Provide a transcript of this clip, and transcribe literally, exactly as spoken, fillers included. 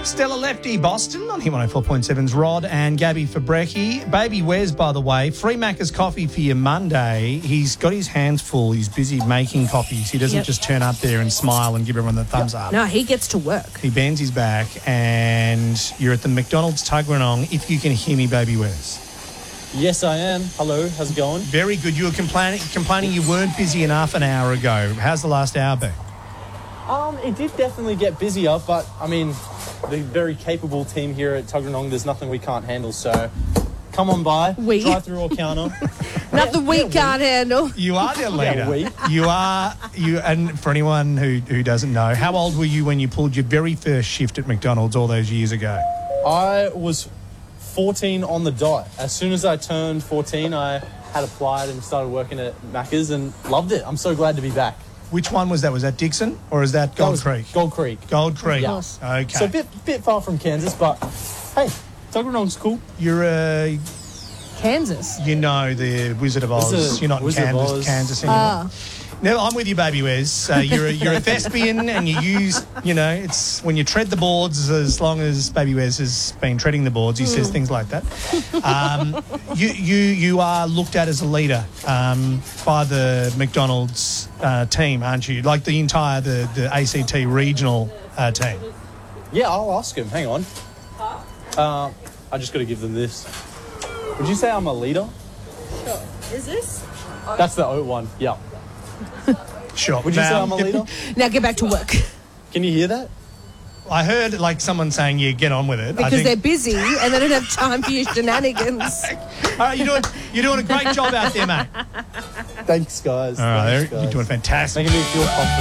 Stella Lefty, Boston on Hit one oh four point seven's Rod and Gabby Fabrecki. Baby Wes, by the way, free Macca's coffee for your Monday. He's got his hands full. He's busy making coffees. He doesn't Yep. just turn up there and smile and give everyone the thumbs up. No, he gets to work. He bends his back, and you're at the McDonald's Tuggeranong. If you can hear me, Baby Wes. Yes, I am. Hello, how's it going? Very good. You were complaining, complaining you weren't busy enough an hour ago. How's the last hour been? Um, it did definitely get busier, but I mean, the very capable team here at Tuggeranong, there's nothing we can't handle. So, come on by, We. drive through or counter. Nothing we yeah, can't handle. You are their leader. we. You are you. And for anyone who who doesn't know, how old were you when you pulled your very first shift at McDonald's all those years ago? I was fourteen on the dot. As soon as I turned fourteen, I had applied and started working at Macca's and loved it. I'm so glad to be back. Which one was that? Was that Dixon or is that That Gold was Creek? Gold Creek. Gold Creek. Yeah. Okay. So a bit bit far from Kansas, but hey, Tuggeranong's cool. You're a, Kansas. you know, the Wizard of Oz. Wizard- you're not in Wizard of Kansas, Oz. Kansas anymore. Ah. No, I'm with you, Baby Wes. Uh, you're a, you're a thespian, and you use, you know, it's when you tread the boards. As long as Baby Wes has been treading the boards, he says things like that. Um, you you you are looked at as a leader um, by the McDonald's uh, team, aren't you? Like the entire the the A C T regional uh, team. Yeah, I'll ask him. Hang on. Uh, I just got to give them this. Would you say I'm a leader? Is this? That's the oat one. Yeah. Sure. Would you say Now, I'm a leader? Now get back to work. Can you hear that? I heard like someone saying, "Yeah, get on with it." I Because think, they're busy and they don't have time for your shenanigans. All right, you're doing you're doing a great job out there, mate. Thanks, guys. All right, Thanks, you're guys. doing fantastic. Making me feel confident.